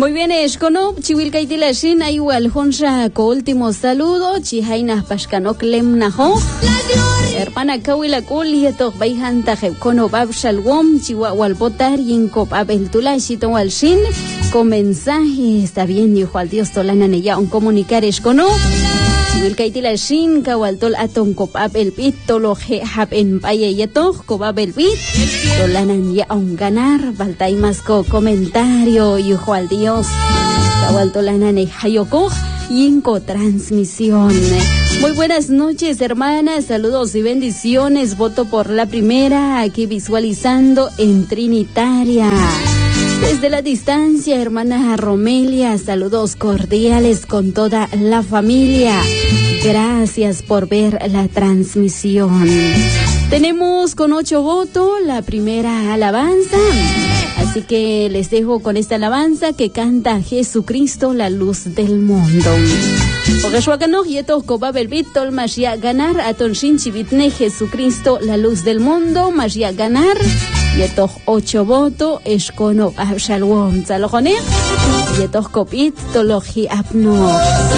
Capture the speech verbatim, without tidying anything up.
Muy bien, Escono, Chivilcaitilashin, igual Honsha, co último saludo, Chihaina Pashkanok Lemnaho, hermana Kawila Kulieto, Baihanta, Kono Bab Shalwom, Chihuahua Botar, Yinko Abel Tulashito Walshin, con mensaje, está bien, dijo al Dios Tolana Neya, un comunicar Escono. Chivilcaitilashin, Kawaltol Aton Kopab el Pit, Tolo Hab en Payeto, Kobab el Pit, Tolanan ya un ganar, Baltaimasco, comentario, dijo al Dios, Kawaltolanan Hayoko, Yinko transmisión. Muy buenas noches, hermanas, saludos y bendiciones, voto por la primera, aquí visualizando en Trinitaria. Desde la distancia, hermana Romelia, saludos cordiales con toda la familia. Gracias por ver la transmisión. Tenemos con ocho votos la primera alabanza. Así que les dejo con esta alabanza que canta Jesucristo, la luz del mundo. Ganar a Tonshin Chivitne, Jesucristo, la luz del mundo, Magia ganar. Yetoh ocho voto, Escono Abshalwom Zalojone, Yetoh Kopit, Toloji Apno.